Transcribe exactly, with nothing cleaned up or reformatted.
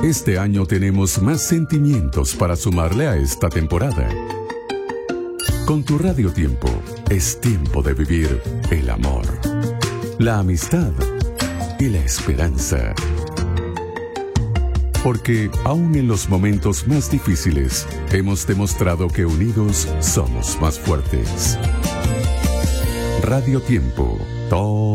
Este año tenemos más sentimientos para sumarle a esta temporada. Con tu Radio Tiempo, es tiempo de vivir el amor, la amistad y la esperanza. Porque aún en los momentos más difíciles, hemos demostrado que unidos somos más fuertes. Radio Tiempo, todo